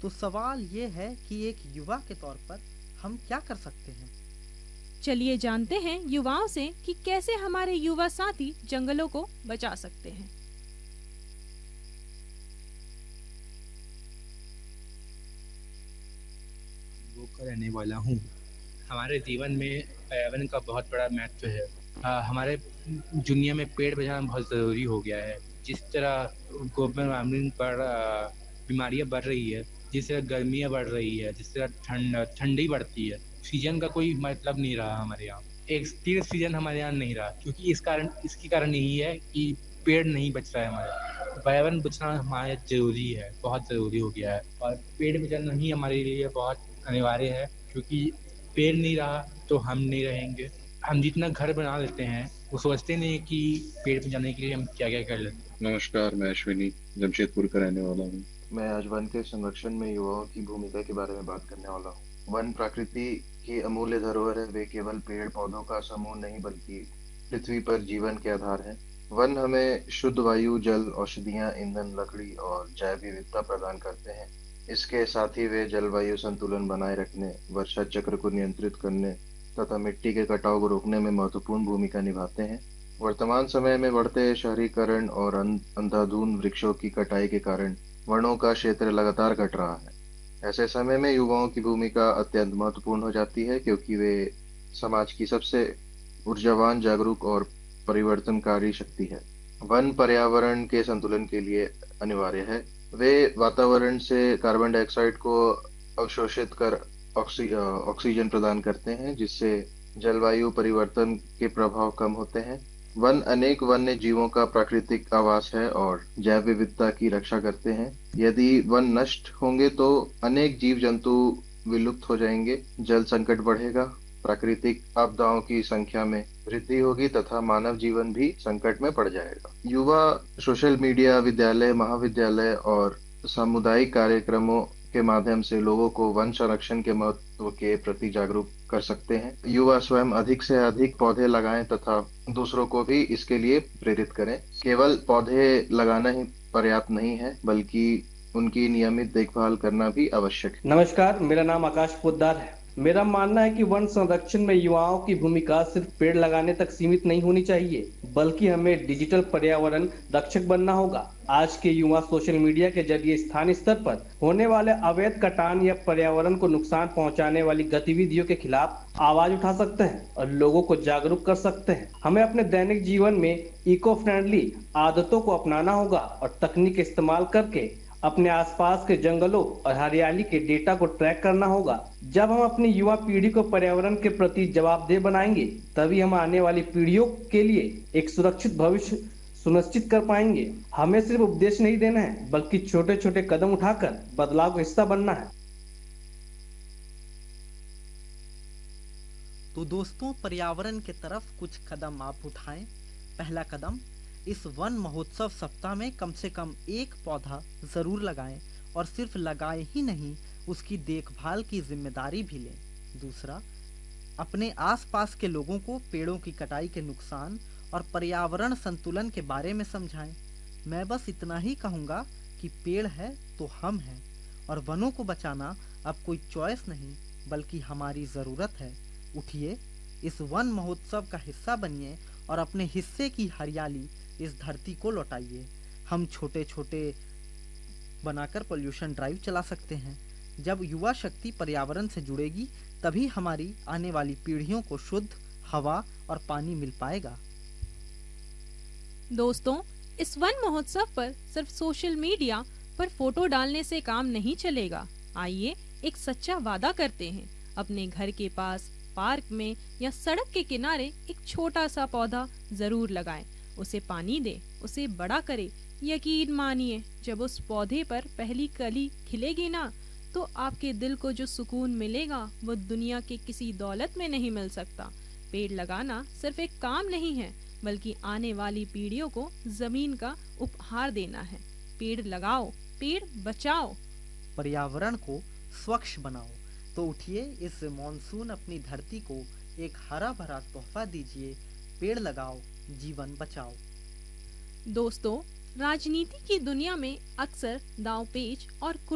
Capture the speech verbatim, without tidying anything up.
तो सवाल ये है कि एक युवा के तौर पर हम क्या कर सकते हैं। चलिए जानते हैं युवाओं से कि कैसे हमारे युवा साथी जंगलों को बचा सकते हैं। वो का रहने वाला हूँ। हमारे जीवन में पर्यावरण का बहुत बड़ा महत्व है। अ, हमारे दुनिया में पेड़ बचाना बहुत ज़रूरी हो गया है। जिस तरह ग्लोबल वार्मिंग पर अ, बीमारियाँ बढ़ रही है, जिस तरह गर्मियाँ बढ़ रही है, जिस तरह ठंड ठंडी बढ़ती है, सीज़न का कोई मतलब नहीं रहा हमारे यहाँ। एक स्थिर सीज़न हमारे यहाँ नहीं रहा, क्योंकि इस कारण इसके कारण यही है कि पेड़ नहीं बच रहा है हमारे यहाँ। पर्यावरण बचाना हमारे ज़रूरी है, बहुत ज़रूरी हो गया है और पेड़ बचाना ही हमारे लिए बहुत अनिवार्य है, क्योंकि पेड़ नहीं रहा तो हम नहीं रहेंगे। हम जितना घर बना लेते हैं, वो सोचते नहीं कि पेड़ बचाने के लिए हम क्या-क्या कर लेते हैं। नमस्कार, मैं अश्विनी जमशेदपुर का रहने वाला हूँ। मैं आज वन के संरक्षण में युवाओं की भूमिका के बारे में बात करने वाला हूँ। वन प्रकृति की अमूल्य धरोहर है। वे केवल पेड़ पौधों का समूह नहीं बल्कि पृथ्वी पर जीवन के आधार हैं। वन हमें शुद्ध वायु, जल, औषधियाँ, ईंधन, लकड़ी और जैव विविधता प्रदान करते हैं। इसके साथ ही वे जलवायु संतुलन बनाए रखने, वर्षा चक्र को नियंत्रित करने तथा मिट्टी के कटाव को रोकने में महत्वपूर्ण भूमिका निभाते हैं। वर्तमान समय में बढ़ते शहरीकरण और अं- अंधाधुंध वृक्षों की कटाई के कारण वनों का क्षेत्र लगातार घट रहा है। ऐसे समय में युवाओं की भूमिका अत्यंत महत्वपूर्ण हो जाती है, क्योंकि वे समाज की सबसे ऊर्जावान, जागरूक और परिवर्तनकारी शक्ति है। वन पर्यावरण के संतुलन के लिए अनिवार्य है। वे वातावरण से कार्बन डाइऑक्साइड को अवशोषित कर ऑक्सी अ, ऑक्सीजन प्रदान करते हैं, जिससे जलवायु परिवर्तन के प्रभाव कम होते हैं। वन अनेक वन्य जीवों का प्राकृतिक आवास है और जैव विविधता की रक्षा करते हैं। यदि वन नष्ट होंगे तो अनेक जीव जंतु विलुप्त हो जाएंगे, जल संकट बढ़ेगा, प्राकृतिक आपदाओं की संख्या में वृद्धि होगी तथा मानव जीवन भी संकट में पड़ जाएगा। युवा सोशल मीडिया, विद्यालय, महाविद्यालय और सामुदायिक कार्यक्रमों के माध्यम से लोगों को वन संरक्षण के महत्व के प्रति जागरूक कर सकते हैं। युवा स्वयं अधिक से अधिक पौधे लगाएं तथा दूसरों को भी इसके लिए प्रेरित करें। केवल पौधे लगाना ही पर्याप्त नहीं है, बल्कि उनकी नियमित देखभाल करना भी आवश्यक है। नमस्कार, मेरा नाम आकाश पोद्दार है। मेरा मानना है कि वन संरक्षण में युवाओं की भूमिका सिर्फ पेड़ लगाने तक सीमित नहीं होनी चाहिए, बल्कि हमें डिजिटल पर्यावरण रक्षक बनना होगा। आज के युवा सोशल मीडिया के जरिए स्थानीय स्तर पर होने वाले अवैध कटान या पर्यावरण को नुकसान पहुंचाने वाली गतिविधियों के खिलाफ आवाज उठा सकते हैं और लोगों को जागरूक कर सकते हैं। हमें अपने दैनिक जीवन में इको फ्रेंडली आदतों को अपनाना होगा और तकनीक इस्तेमाल करके अपने आसपास के जंगलों और हरियाली के डेटा को ट्रैक करना होगा। जब हम अपनी युवा पीढ़ी को पर्यावरण के प्रति जवाबदेह बनाएंगे, तभी हम आने वाली पीढ़ियों के लिए एक सुरक्षित भविष्य सुनिश्चित कर पाएंगे। हमें सिर्फ उपदेश नहीं देना है, बल्कि छोटे छोटे कदम उठाकर बदलाव का हिस्सा बनना है। तो दोस्तों, पर्यावरण के तरफ कुछ कदम आप उठाएं। पहला कदम, इस वन महोत्सव सप्ताह में कम से कम एक पौधा जरूर लगाएं और सिर्फ लगाएं ही नहीं, उसकी देखभाल की जिम्मेदारी भी लें। दूसरा, अपने आसपास के लोगों को पेड़ों की कटाई के नुकसान और पर्यावरण संतुलन के बारे में समझाएं। मैं बस इतना ही कहूँगा कि पेड़ है तो हम हैं और वनों को बचाना अब कोई चॉइस नहीं, बल्कि हमारी ज़रूरत है। उठिए, इस वन महोत्सव का हिस्सा बनिए और अपने हिस्से की हरियाली इस धरती को लौटाइए। हम छोटे छोटे बनाकर पोल्यूशन ड्राइव चला सकते हैं। जब युवा शक्ति पर्यावरण से जुड़ेगी, तभी हमारी आने वाली पीढ़ियों को शुद्ध हवा और पानी मिल पाएगा। दोस्तों, इस वन महोत्सव पर सिर्फ सोशल मीडिया पर फोटो डालने से काम नहीं चलेगा। आइए एक सच्चा वादा करते हैं, अपने घर के पास, पार्क में या सड़क के किनारे एक छोटा सा पौधा जरूर लगाएं। उसे पानी दे, उसे बड़ा करे। यकीन मानिए, जब उस पौधे पर पहली कली खिलेगी ना, तो आपके दिल को जो सुकून मिलेगा वो दुनिया के किसी दौलत में नहीं मिल सकता। पेड़ लगाना सिर्फ एक काम नहीं है, बल्कि आने वाली पीढ़ियों को जमीन का उपहार देना है। पेड़ लगाओ, पेड़ बचाओ, पर्यावरण को स्वच्छ बनाओ। तो उठिए, इस मॉनसून अपनी धरती को एक हरा भरा तोहफा दीजिए। पेड़ लगाओ, जीवन बचाओ। दोस्तों, राजनीति की दुनिया में अक्सर दांव पेच और